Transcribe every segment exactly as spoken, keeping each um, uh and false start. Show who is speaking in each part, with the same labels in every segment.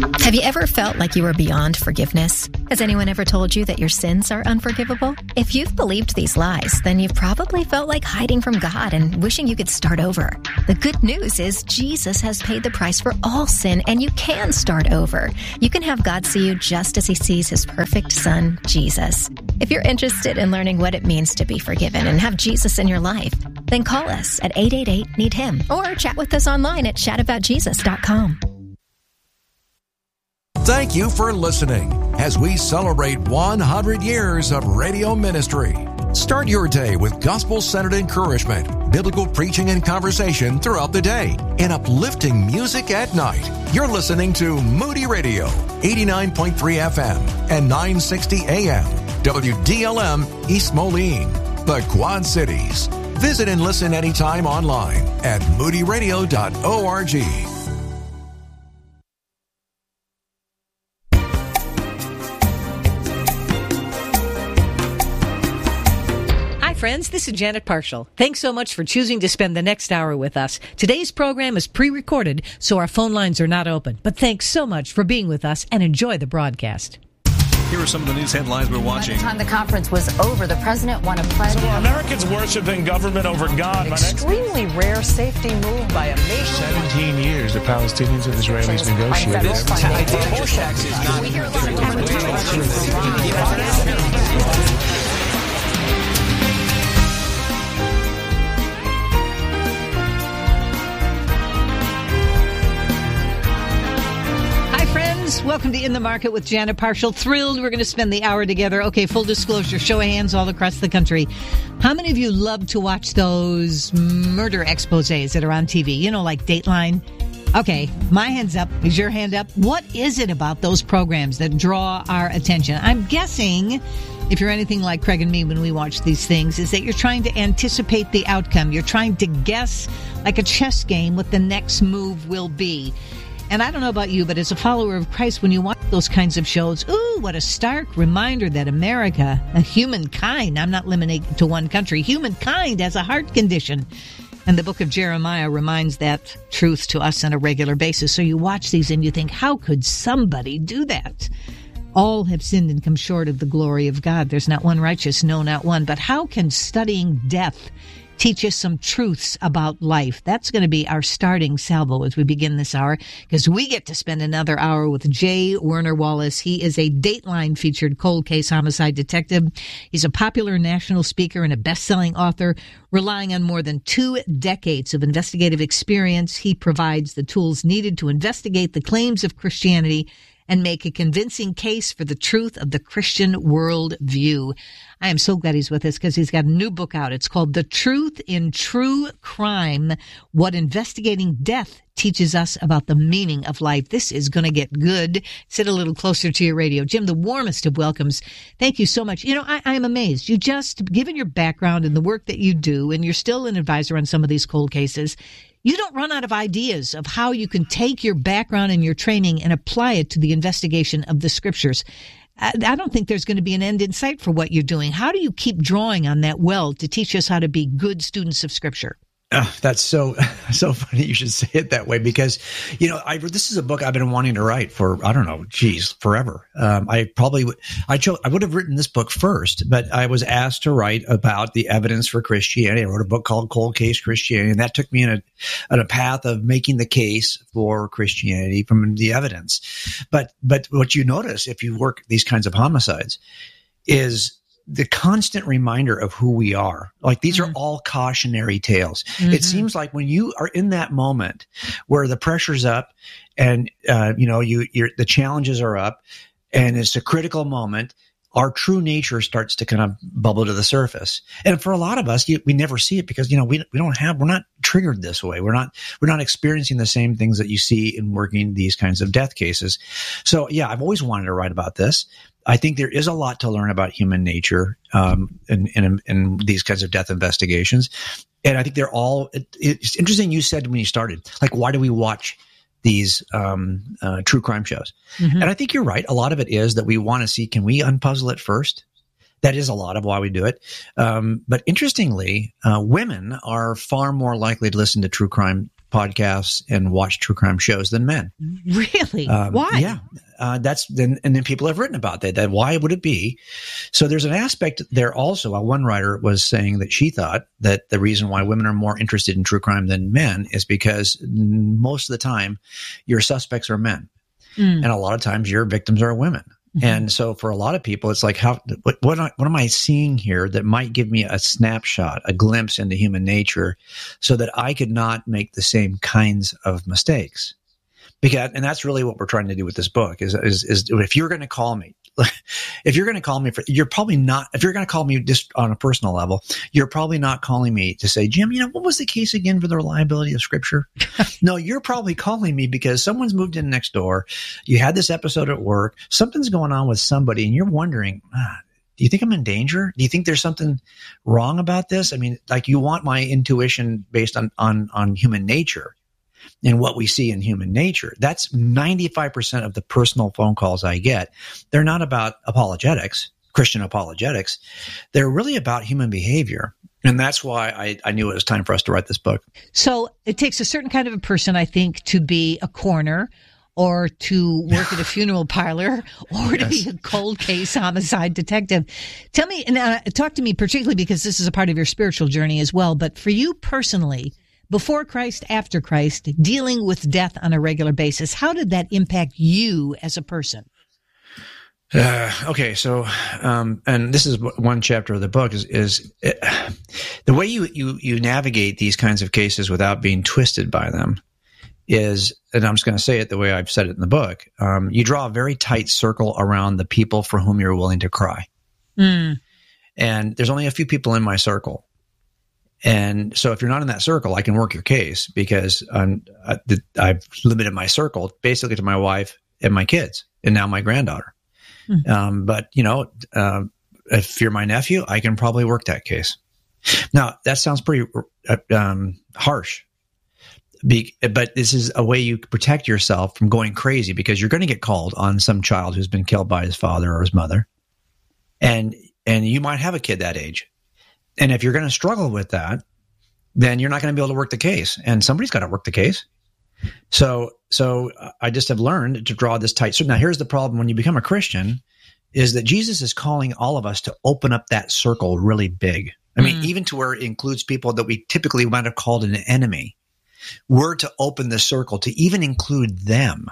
Speaker 1: Have you ever felt like you were beyond forgiveness? Has anyone ever told you that your sins are unforgivable? If you've believed these lies, then you've probably felt like hiding from God and wishing you could start over. The good news is Jesus has paid the price for all sin, and you can start over. You can have God see you just as he sees his perfect son, Jesus. If you're interested in learning what it means to be forgiven and have Jesus in your life, then call us at eight eight eight, need him or chat with us online at chat about jesus dot com.
Speaker 2: Thank you for listening as we celebrate one hundred years of radio ministry. Start your day with gospel-centered encouragement, biblical preaching and conversation throughout the day, and uplifting music at night. You're listening to Moody Radio, eighty-nine point three F M and nine sixty A M, W D L M East Moline, the Quad Cities. Visit and listen anytime online at moody radio dot org.
Speaker 3: Friends, this is Janet Parshall. Thanks so much for choosing to spend the next hour with us. Today's program is pre-recorded, so our phone lines are not open. But thanks so much for being with us and enjoy the broadcast.
Speaker 4: Here are some of the news headlines we're watching.
Speaker 5: By the time the conference was over, the president won a pledge.
Speaker 6: So Americans worshiping government over God.
Speaker 7: Extremely rare safety move by a nation.
Speaker 6: seventeen years the Palestinians and Israelis negotiated.
Speaker 4: This tax is not...
Speaker 3: Welcome to In the Market with Janet Parshall. Thrilled we're going to spend the hour together. Okay, full disclosure, show of hands all across the country. How many of you love to watch those murder exposés that are on T V? You know, like Dateline? Okay, my hand's up. Is your hand up? What is it about those programs that draw our attention? I'm guessing, if you're anything like Craig and me when we watch these things, is that you're trying to anticipate the outcome. You're trying to guess, like a chess game, what the next move will be. And I don't know about you, but as a follower of Christ, when you watch those kinds of shows, ooh, what a stark reminder that America, a humankind, I'm not limiting to one country, humankind has a heart condition. And the book of Jeremiah reminds that truth to us on a regular basis. So you watch these and you think, how could somebody do that? All have sinned and come short of the glory of God. There's not one righteous, no, not one. But how can studying death teach us some truths about life? That's going to be our starting salvo as we begin this hour, because we get to spend another hour with J. Werner Wallace. He is a Dateline featured cold case homicide detective. He's a popular national speaker and a best-selling author. Relying on more than two decades of investigative experience, he provides the tools needed to investigate the claims of Christianity and make a convincing case for the truth of the Christian worldview. I am so glad he's with us because he's got a new book out. It's called The Truth in True Crime, What Investigating Death Teaches Us About the Meaning of Life. This is going to get good. Sit a little closer to your radio. Jim, the warmest of welcomes. Thank you so much. You know, I, I am amazed. You just, given your background and the work that you do, and you're still an advisor on some of these cold cases, you don't run out of ideas of how you can take your background and your training and apply it to the investigation of the scriptures. I don't think there's going to be an end in sight for what you're doing. How do you keep drawing on that well to teach us how to be good students of scripture?
Speaker 8: Oh, that's so so funny you should say it that way, because, you know, I this is a book I've been wanting to write for, I don't know, geez, forever. Um, I probably would, I chose, I would have written this book first, but I was asked to write about the evidence for Christianity. I wrote a book called Cold Case Christianity, and that took me in a, in a path of making the case for Christianity from the evidence. But, but what you notice if you work these kinds of homicides is the constant reminder of who we are. Like, these mm-hmm. are all cautionary tales. Mm-hmm. It seems like when you are in that moment where the pressure's up and, uh, you know, you, you're, the challenges are up and it's a critical moment, our true nature starts to kind of bubble to the surface. And for a lot of us, you, we never see it because, you know, we, we don't have, we're not triggered this way. We're not, we're not experiencing the same things that you see in working these kinds of death cases. So yeah, I've always wanted to write about this. I think there is a lot to learn about human nature um, in, in, in these kinds of death investigations. And I think they're all, it, it's interesting you said when you started, like, why do we watch these um, uh, true crime shows? Mm-hmm. And I think you're right. A lot of it is that we want to see, can we unpuzzle it first? That is a lot of why we do it. Um, but interestingly, uh, women are far more likely to listen to true crime podcasts and watch true crime shows than men.
Speaker 3: Really?
Speaker 8: Um,
Speaker 3: Why?
Speaker 8: Yeah. Uh, that's then, and then people have written about that, that why would it be? So there's an aspect there also. Uh, one writer was saying that she thought that the reason why women are more interested in true crime than men is because most of the time your suspects are men. Mm. And a lot of times your victims are women. Mm-hmm. And so for a lot of people, it's like, how, what, what, what am I seeing here that might give me a snapshot, a glimpse into human nature so that I could not make the same kinds of mistakes? Because, and that's really what we're trying to do with this book is, is, is if you're going to call me, if you're going to call me for, you're probably not, if you're going to call me just on a personal level, you're probably not calling me to say, Jim, you know, what was the case again for the reliability of scripture? No, you're probably calling me because someone's moved in next door. You had this episode at work. Something's going on with somebody and you're wondering, ah, do you think I'm in danger? Do you think there's something wrong about this? I mean, like you want my intuition based on, on, on human nature. And what we see in human nature. That's ninety-five percent of the personal phone calls I get. They're not about apologetics, Christian apologetics. They're really about human behavior. And that's why I, I knew it was time for us to write this book.
Speaker 3: So it takes a certain kind of a person, I think, to be a coroner or to work at a funeral parlor or to yes. be a cold case homicide detective. Tell me, and uh, talk to me particularly because this is a part of your spiritual journey as well. But for you personally, before Christ, after Christ, dealing with death on a regular basis, how did that impact you as a person?
Speaker 8: Uh, okay, so, um, and this is one chapter of the book is, is it, the way you, you, you navigate these kinds of cases without being twisted by them is, and I'm just going to say it the way I've said it in the book, um, you draw a very tight circle around the people for whom you're willing to cry. Mm. And there's only a few people in my circle. And so if you're not in that circle, I can work your case because I'm, I, I've limited my circle basically to my wife and my kids and now my granddaughter. Hmm. Um, but, you know, uh, if you're my nephew, I can probably work that case. Now, that sounds pretty uh, um, harsh, Be, but this is a way you protect yourself from going crazy because you're going to get called on some child who's been killed by his father or his mother. And and you might have a kid that age. And if you're going to struggle with that, then you're not going to be able to work the case. And somebody's got to work the case. So so I just have learned to draw this tight circle. Now, here's the problem when you become a Christian is that Jesus is calling all of us to open up that circle really big. I mean, mm. even to where it includes people that we typically might have called an enemy. We're to open the circle to even include them.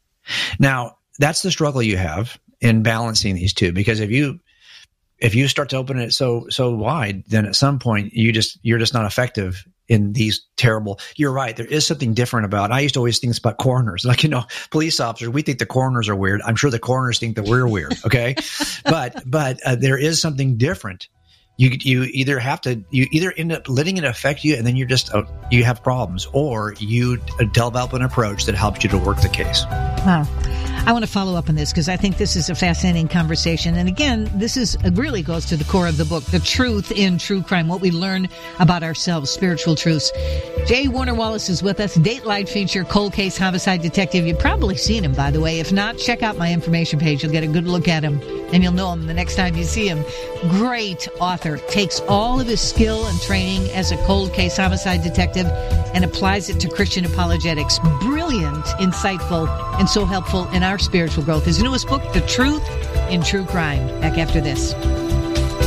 Speaker 8: Now, that's the struggle you have in balancing these two, because if you If you start to open it so so wide, then at some point you just you're just not effective in these terrible. You're right. There is something different about. I used to always think about coroners, like you know, police officers. We think the coroners are weird. I'm sure the coroners think that we're weird. Okay, but but uh, there is something different. You you either have to you either end up letting it affect you, and then you're just uh, you have problems, or you develop an approach that helps you to work the case.
Speaker 3: Wow. I want to follow up on this because I think this is a fascinating conversation. And again, this is it really goes to the core of the book, the truth in true crime, what we learn about ourselves, spiritual truths. J. Warner Wallace is with us, Dateline feature, cold case homicide detective. You've probably seen him, by the way. If not, check out my information page. You'll get a good look at him, and you'll know him the next time you see him. Great author. Takes all of his skill and training as a cold case homicide detective and applies it to Christian apologetics. Brilliant, insightful, and so helpful in our spiritual growth. His newest book, The Truth in True Crime. Back after this.